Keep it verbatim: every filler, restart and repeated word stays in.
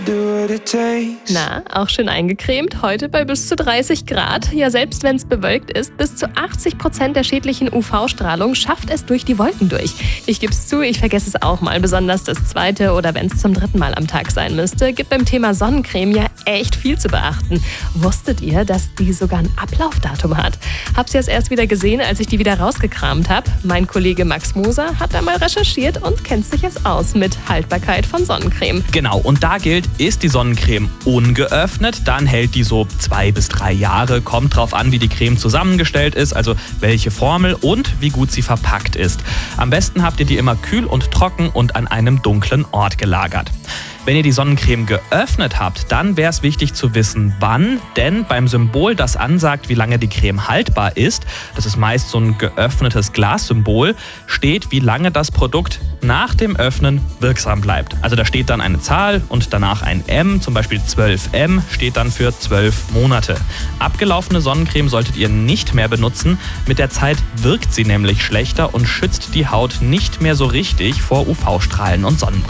Na, auch schön eingecremt, heute bei bis zu dreißig Grad. Ja, selbst wenn es bewölkt ist, bis zu achtzig Prozent der schädlichen U V-Strahlung schafft es durch die Wolken durch. Ich geb's zu, ich vergesse es auch mal, besonders das zweite oder wenn es zum dritten Mal am Tag sein müsste. Gibt beim Thema Sonnencreme ja echt viel zu beachten. Wusstet ihr, dass die sogar ein Ablaufdatum hat? Hab's jetzt erst wieder gesehen, als ich die wieder rausgekramt habe. Mein Kollege Max Moser hat da mal recherchiert und kennt sich jetzt aus mit Haltbarkeit von Sonnencreme. Genau, und da gilt, ist die Sonnencreme ungeöffnet, dann hält die so zwei bis drei Jahre. Kommt drauf an, wie die Creme zusammengestellt ist, also welche Formel und wie gut sie verpackt ist. Am besten habt ihr die immer kühl und trocken und an einem dunklen Ort gelagert. Wenn ihr die Sonnencreme geöffnet habt, dann wäre es wichtig zu wissen, wann, denn beim Symbol, das ansagt, wie lange die Creme haltbar ist, das ist meist so ein geöffnetes Glassymbol, steht, wie lange das Produkt nach dem Öffnen wirksam bleibt. Also da steht dann eine Zahl und danach ein M, zum Beispiel zwölf M, steht dann für zwölf Monate. Abgelaufene Sonnencreme solltet ihr nicht mehr benutzen, mit der Zeit wirkt sie nämlich schlechter und schützt die Haut nicht mehr so richtig vor U V-Strahlen und Sonnenbrand.